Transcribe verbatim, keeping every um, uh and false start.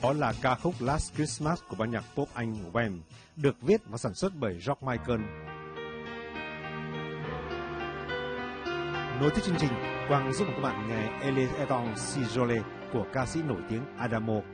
Đó là ca khúc Last Christmas của ban nhạc pop Anh Wham, được viết và sản xuất bởi George Michael. Nối tiếp chương trình, Quang giúp các bạn nghe Elle Eton Si Jolie của ca sĩ nổi tiếng Adamo.